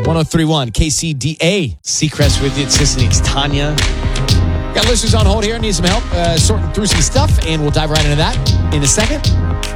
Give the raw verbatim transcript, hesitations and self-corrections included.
one oh three point one K C D A. Seacrest with you. It's Sicily. It's Tanya. Got listeners on hold here. Need some help uh, sorting through some stuff, and we'll dive right into that in a second.